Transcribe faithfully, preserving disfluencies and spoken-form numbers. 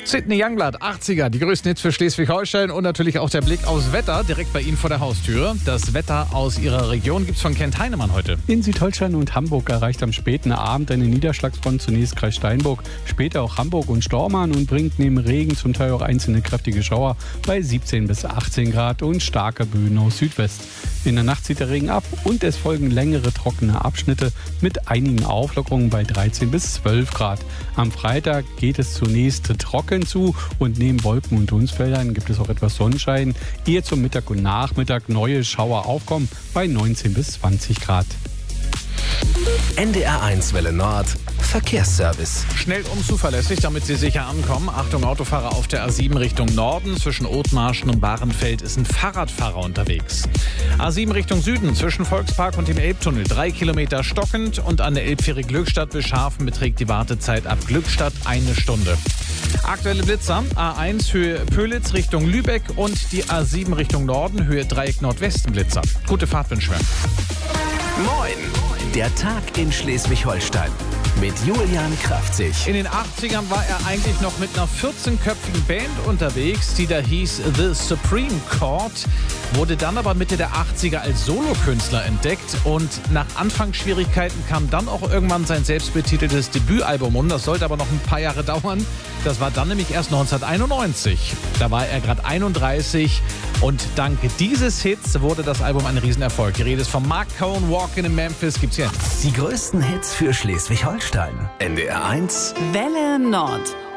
Sidney Youngblood, achtziger, die größten Hits für Schleswig-Holstein und natürlich auch der Blick aufs Wetter direkt bei Ihnen vor der Haustüre. Das Wetter aus Ihrer Region gibt's von Kent Heinemann heute. In Südholstein und Hamburg erreicht am späten Abend eine Niederschlagsfront zunächst Kreis Steinburg, später auch Hamburg und Stormarn und bringt neben Regen zum Teil auch einzelne kräftige Schauer bei siebzehn bis achtzehn Grad und starke Böen aus Südwest. In der Nacht zieht der Regen ab und es folgen längere trockene Abschnitte mit einigen Auflockerungen bei dreizehn bis zwölf Grad. Am Freitag geht es zunächst trocken zu und neben Wolken und Dunstfeldern gibt es auch etwas Sonnenschein, ehe zum Mittag und Nachmittag neue Schauer aufkommen bei neunzehn bis zwanzig Grad. N D R eins Welle Nord Verkehrsservice. Schnell und zuverlässig, damit Sie sicher ankommen. Achtung, Autofahrer auf der A sieben Richtung Norden. Zwischen Othmarschen und Bahrenfeld ist ein Fahrradfahrer unterwegs. A sieben Richtung Süden, zwischen Volkspark und dem Elbtunnel. Drei Kilometer stockend und an der Elbfähre Glückstadt bis Scharfen beträgt die Wartezeit ab Glückstadt eine Stunde. Aktuelle Blitzer, A eins Höhe Pölitz Richtung Lübeck und die A sieben Richtung Norden, Höhe Dreieck Nordwesten Blitzer. Gute Fahrt wünschen wir. Moin, der Tag in Schleswig-Holstein mit Julian Kraftzig. In den achtzigern war er eigentlich noch mit einer vierzehnköpfigen Band unterwegs, die da hieß The Supreme Court, wurde dann aber Mitte der achtziger als Solokünstler entdeckt und nach Anfangsschwierigkeiten kam dann auch irgendwann sein selbstbetiteltes Debütalbum und das sollte aber noch ein paar Jahre dauern. Das war dann nämlich erst neunzehnhunderteinundneunzig. Da war er gerade einunddreißig und dank dieses Hits wurde das Album ein Riesenerfolg. Die Rede ist von Mark Cohn, Walkin' in Memphis, gibt's jetzt. Die größten Hits für Schleswig-Holstein. N D R eins Welle Nord.